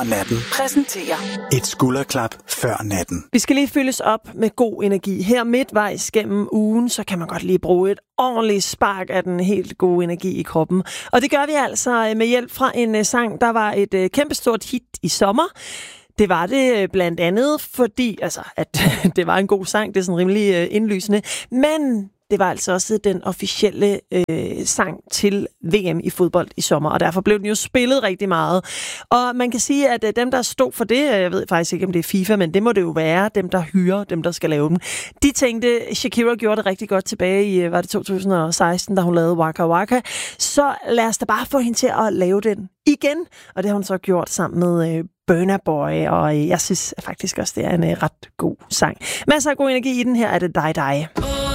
Natten præsenterer et skulderklap før natten. Vi skal lige fyldes op med god energi. Her midtvejs gennem ugen, så kan man godt lige bruge et ordentligt spark af den helt gode energi i kroppen. Og det gør vi altså med hjælp fra en sang, der var et kæmpestort hit i sommer. Det var det blandt andet, fordi at det var en god sang. Det er sådan rimelig indlysende. Men det var altså også den officielle sang til VM i fodbold i sommer, og derfor blev den jo spillet rigtig meget. Og man kan sige, at dem, der stod for det, jeg ved faktisk ikke, om det er FIFA, men det må det jo være, dem, der hyrer, dem, der skal lave den. De tænkte, Shakira gjorde det rigtig godt tilbage i, var det 2016, da hun lavede Waka Waka. Så lad os da bare få hende til at lave den igen. Og det har hun så gjort sammen med Burna Boy, og jeg synes faktisk også, det er en ret god sang. Masser af god energi i den. Her er det dig.